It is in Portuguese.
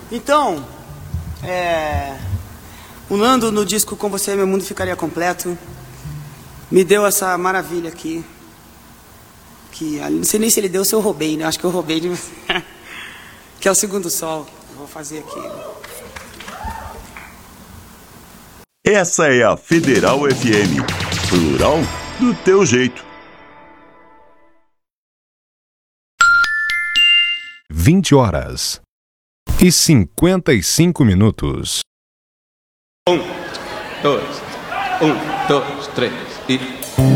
Então, o Nando no disco Com Você Meu Mundo Ficaria Completo me deu essa maravilha aqui. Que não sei nem se ele deu ou se eu roubei, né? Acho que eu roubei de que é o Segundo Sol. Eu vou fazer aqui. Essa é a Federal FM. Plural do teu jeito. 20h55. 1, 2, 3 e...